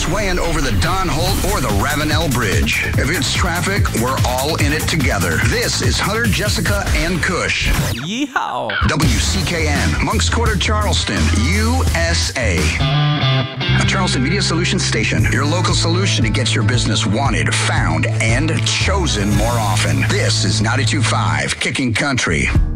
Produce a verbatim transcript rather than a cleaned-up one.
swaying over the Don Holt or the Ravenel Bridge. If it's traffic, we're all in it together. This is Hunter, Jessica, and Kush. Yeehaw! W C K N, Moncks Quarter, Charleston, U S A. A Charleston Media Solutions station, your local solution to get your business wanted, found, and chosen more often. This is ninety-two point five Kicking Country.